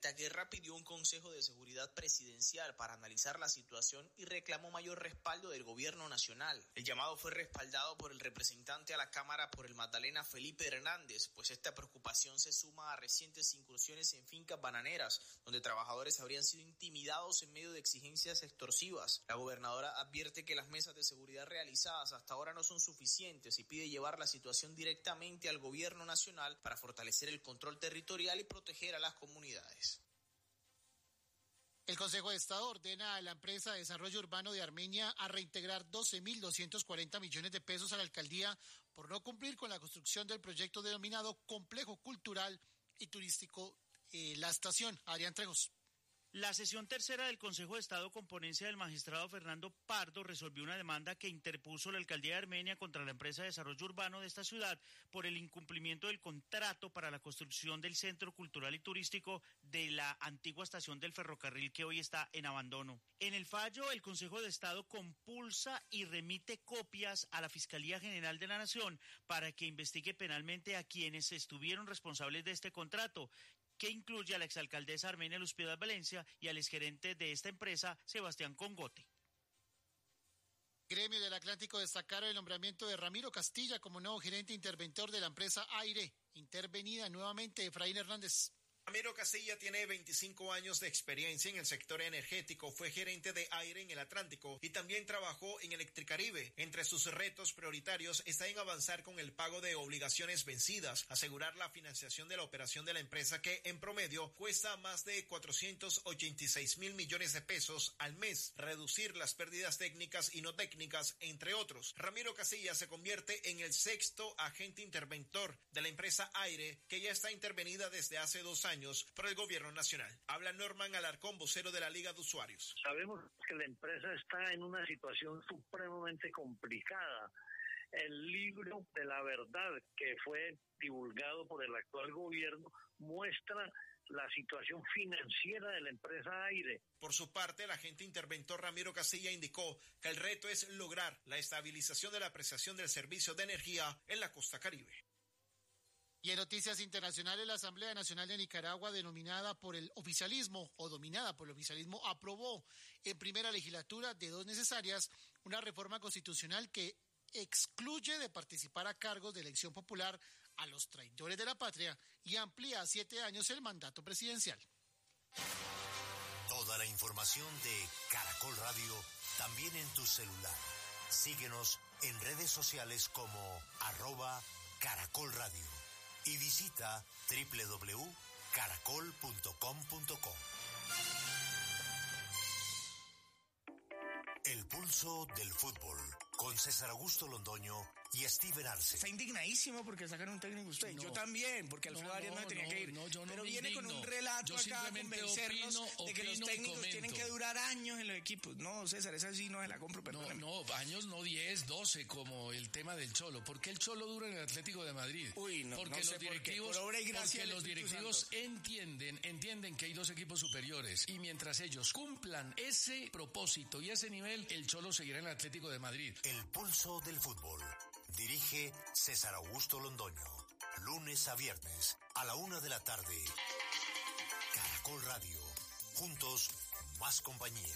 Esta guerra pidió un Consejo de Seguridad Presidencial para analizar la situación y reclamó mayor respaldo del gobierno nacional. El llamado fue respaldado por el representante a la Cámara por el Magdalena, Felipe Hernández, pues esta preocupación se suma a recientes incursiones en fincas bananeras, donde trabajadores habrían sido intimidados en medio de exigencias extorsivas. La gobernadora advierte que las mesas de seguridad realizadas hasta ahora no son suficientes y pide llevar la situación directamente al gobierno nacional para fortalecer el control territorial y proteger a las comunidades. El Consejo de Estado ordena a la empresa de desarrollo urbano de Armenia a reintegrar 12.240 millones de pesos a la alcaldía por no cumplir con la construcción del proyecto denominado Complejo Cultural y Turístico La Estación. Adrián Trejos. La sesión tercera del Consejo de Estado con ponencia del magistrado Fernando Pardo resolvió una demanda que interpuso la alcaldía de Armenia contra la empresa de desarrollo urbano de esta ciudad por el incumplimiento del contrato para la construcción del centro cultural y turístico de la antigua estación del ferrocarril que hoy está en abandono. En el fallo, el Consejo de Estado compulsa y remite copias a la Fiscalía General de la Nación para que investigue penalmente a quienes estuvieron responsables de este contrato, que incluye a la exalcaldesa Armenia Luz Piedad Valencia y al exgerente de esta empresa, Sebastián Congote. Gremio del Atlántico destacaron el nombramiento de Ramiro Castilla como nuevo gerente interventor de la empresa Aire, intervenida nuevamente Efraín Hernández. Ramiro Castilla tiene 25 años de experiencia en el sector energético, fue gerente de Aire en el Atlántico y también trabajó en Electricaribe. Entre sus retos prioritarios está en avanzar con el pago de obligaciones vencidas, asegurar la financiación de la operación de la empresa que en promedio cuesta más de 486.000 millones de pesos al mes, reducir las pérdidas técnicas y no técnicas, entre otros. Ramiro Castilla se convierte en el sexto agente interventor de la empresa Aire, que ya está intervenida desde hace 2 años por el gobierno nacional. Habla Norman Alarcón, vocero de la Liga de Usuarios. Sabemos que la empresa está en una situación supremamente complicada. El libro de la verdad que fue divulgado por el actual gobierno muestra la situación financiera de la empresa Aire. Por su parte, el agente interventor Ramiro Castilla indicó que el reto es lograr la estabilización de la prestación del servicio de energía en la costa caribe. Y en noticias internacionales, la Asamblea Nacional de Nicaragua, dominada por el oficialismo, aprobó en primera legislatura de 2 necesarias una reforma constitucional que excluye de participar a cargos de elección popular a los traidores de la patria y amplía a 7 años el mandato presidencial. Toda la información de Caracol Radio también en tu celular. Síguenos en redes sociales como @Caracol Radio. Y visita www.caracol.com.co. El pulso del fútbol con César Augusto Londoño y Steven Arce. Está indignadísimo porque sacan un técnico usted. No, yo también, porque Alfredo Arias no tenía que ir. Pero viene con un relato acá a convencernos de que los técnicos tienen que durar años en los equipos. No, César, esa sí no se la compro, perdóname. No, años no 10, 12, como el tema del Cholo. ¿Por qué el Cholo dura en el Atlético de Madrid? Porque los directivos entienden que hay 2 equipos superiores y mientras ellos cumplan ese propósito y ese nivel, el Cholo seguirá en el Atlético de Madrid. El pulso del fútbol. Dirige César Augusto Londoño. Lunes a viernes a la 1 de la tarde. Caracol Radio. Juntos, más compañía.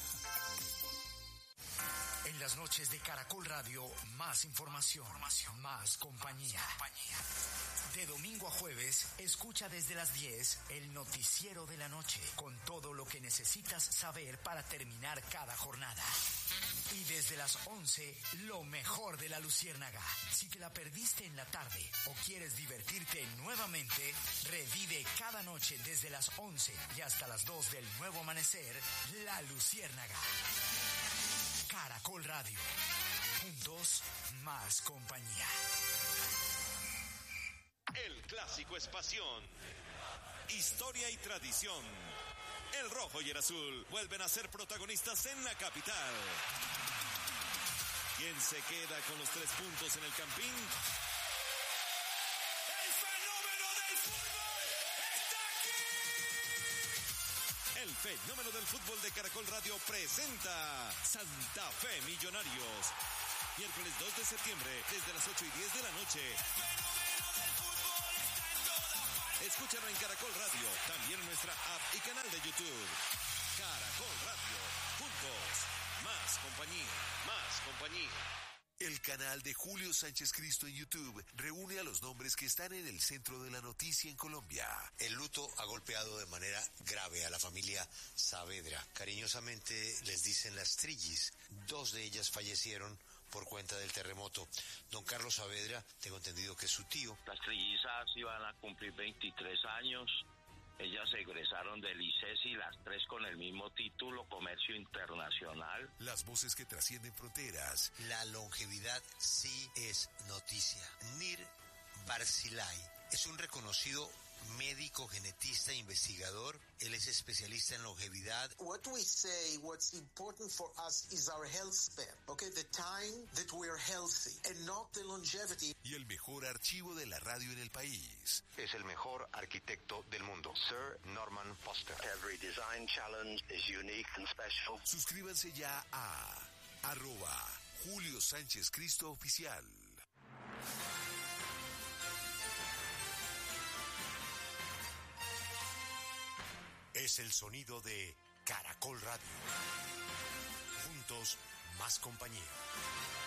En las noches de Caracol Radio, más información, más compañía. De domingo a jueves, escucha desde las 10 el noticiero de la noche, con todo lo que necesitas saber para terminar cada jornada. Y desde las 11, lo mejor de la Luciérnaga. Si te la perdiste en la tarde o quieres divertirte nuevamente, revive cada noche desde las 11 y hasta las 2 del nuevo amanecer, La Luciérnaga. Caracol Radio. Juntos, más compañía. El clásico es pasión, historia y tradición. El rojo y el azul vuelven a ser protagonistas en la capital. ¿Quién se queda con los 3 puntos en el Campín? ¡El fenómeno del fútbol está aquí! El fenómeno del fútbol de Caracol Radio presenta Santa Fe Millonarios. Miércoles 2 de septiembre, desde las 8:10 de la noche. Escúchalo en Caracol Radio, también en nuestra app y canal de YouTube. Caracol Radio, juntos, más compañía, más compañía. El canal de Julio Sánchez Cristo en YouTube reúne a los nombres que están en el centro de la noticia en Colombia. El luto ha golpeado de manera grave a la familia Saavedra. Cariñosamente les dicen las Trillis. 2 de ellas fallecieron por cuenta del terremoto. Don Carlos Saavedra, tengo entendido que es su tío. Las trillizas iban a cumplir 23 años. Ellas se egresaron del ICESI, las 3 con el mismo título, Comercio Internacional. Las voces que trascienden fronteras. La longevidad sí es noticia. Nir Barzilay es un reconocido médico, genetista e investigador. Él es especialista en longevidad. What we say, what's important for us is our health span, okay? The time that we are healthy and not the longevity. Y el mejor archivo de la radio en el país. Es el mejor arquitecto del mundo, Sir Norman Foster. Every design challenge is unique and special. Suscríbanse ya a @Julio Sánchez Cristo Oficial. Es el sonido de Caracol Radio. Juntos, más compañía.